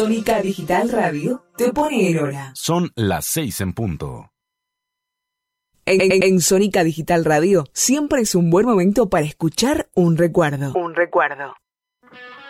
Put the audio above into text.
Sónica Digital Radio te pone en hora. Son las 6 en punto. En Sónica Digital Radio siempre es un buen momento para escuchar un recuerdo. Un recuerdo.